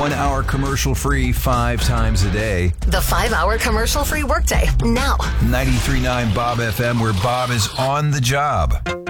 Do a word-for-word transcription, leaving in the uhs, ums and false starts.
one hour commercial free five times a day. The five-hour commercial-free workday, now. ninety-three point nine Bob F M, where Bob is on the job.